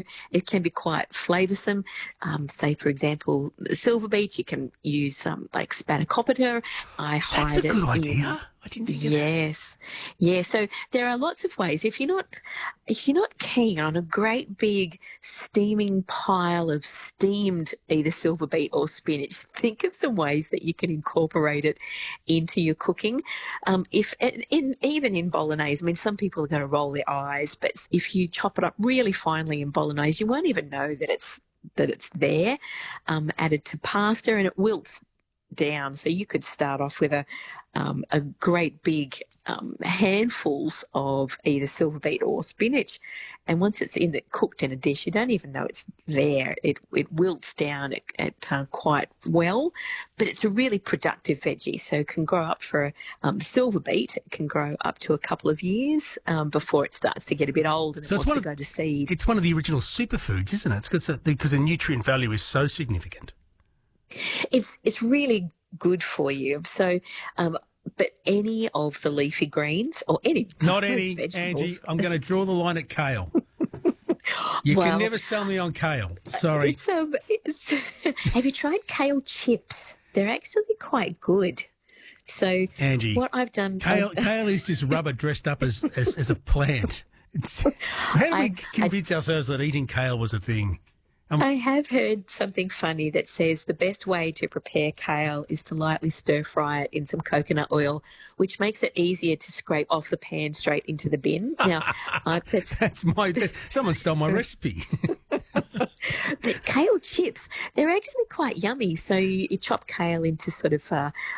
it can be quite flavoursome. Say, for example, silver beet, you can use like spanakopita. I That's hide a good it idea. I didn't think of that. Yes. Yeah, so there are lots of ways. If you're not keen on a great big steaming pile of steamed either silver beet or spinach, think of some ways that you can incorporate it into your cooking. Even in bolognese, I mean, some people are going to roll their eyes, but if you chop it up really finely in bolognese, you won't even know that it's there, added to pasta, and it wilts down. So you could start off with a great big handfuls of either silver beet or spinach, and once it's cooked in a dish, you don't even know it's there. It wilts down quite well, but it's a really productive veggie. So it can grow up for silver beet. It can grow up to a couple of years before it starts to get a bit old and it wants to go to seed. It's one of the original superfoods, isn't it? It's because the nutrient value is so significant. It's really good for you. So, but any of the leafy greens or any not any vegetables. Angie, I'm going to draw the line at kale. You can never sell me on kale. Sorry. Have you tried kale chips? They're actually quite good. So, Angie, what I've done, kale is just rubber dressed up as a plant. How do we convince ourselves that eating kale was a thing? I have heard something funny that says the best way to prepare kale is to lightly stir fry it in some coconut oil, which makes it easier to scrape off the pan straight into the bin. Now, someone stole my recipe. But kale chips, they're actually quite yummy. So you chop kale into sort of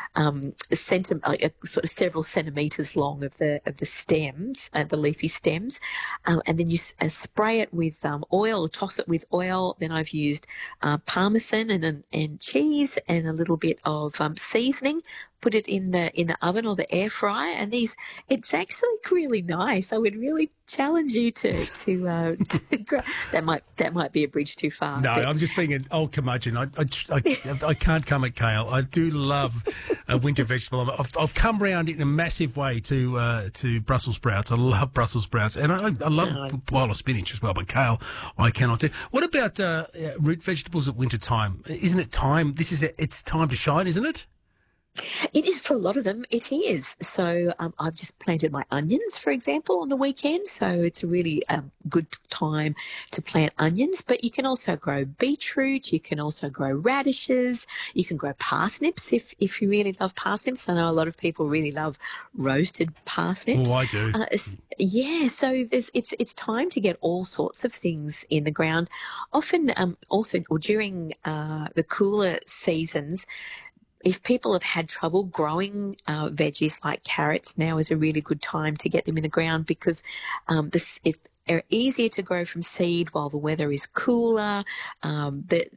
several centimetres long of the stems, the leafy stems, and then you spray it with oil, or toss it with oil. Then I've used parmesan and cheese and a little bit of seasoning. Put it in the oven or the air fryer, and it's actually really nice. I would really challenge you to that might be a bridge too far. No, I'm just being an old curmudgeon. I can't come at kale. I do love a winter vegetable. I've come round in a massive way to Brussels sprouts. I love Brussels sprouts, and I love a pile of spinach as well. But kale, I cannot do. What about root vegetables at winter time? Isn't it time? It's time to shine, isn't it? It is for a lot of them. It is. So I've just planted my onions, for example, on the weekend. So it's a really good time to plant onions. But you can also grow beetroot. You can also grow radishes. You can grow parsnips if you really love parsnips. I know a lot of people really love roasted parsnips. Oh, I do. Yeah. So it's time to get all sorts of things in the ground. Often also during the cooler seasons, if people have had trouble growing veggies like carrots, now is a really good time to get them in the ground because they're easier to grow from seed while the weather is cooler. The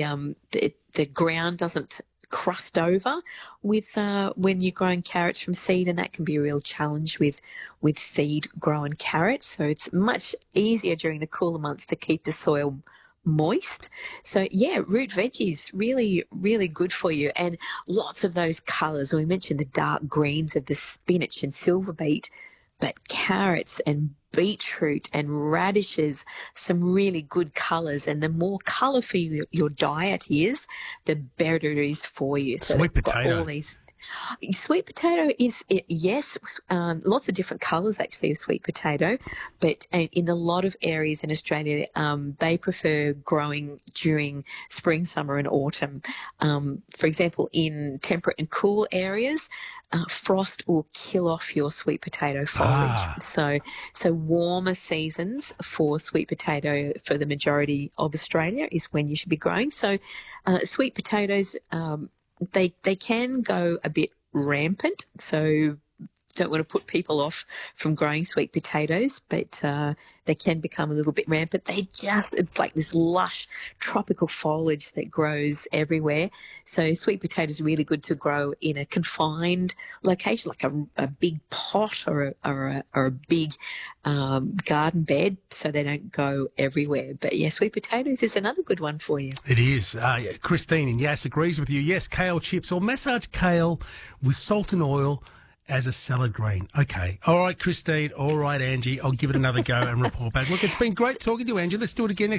ground doesn't crust over with when you're growing carrots from seed, and that can be a real challenge with seed grown carrots. So it's much easier during the cooler months to keep the soil moist. So yeah, root veggies really, really good for you, and lots of those colours. We mentioned the dark greens of the spinach and silver beet, but carrots and beetroot and radishes, some really good colours. And the more colourful your diet is, the better it is for you. So sweet potato. All these. Sweet potato is, yes, lots of different colours actually of sweet potato, but in a lot of areas in Australia, they prefer growing during spring, summer and autumn. For example, in temperate and cool areas, frost will kill off your sweet potato foliage. So warmer seasons for sweet potato for the majority of Australia is when you should be growing. So sweet potatoes, they can go a bit rampant, so don't want to put people off from growing sweet potatoes, but they can become a little bit rampant. It's like this lush tropical foliage that grows everywhere. So sweet potatoes are really good to grow in a confined location, like a big pot or a big garden bed, so they don't go everywhere. But yeah, sweet potatoes is another good one for you. It is. Christine in Yass agrees with you. Yes, kale chips or massage kale with salt and oil as a salad green. Okay. All right, Christine. All right, Angie. I'll give it another go and report back. Look, it's been great talking to you, Angie. Let's do it again next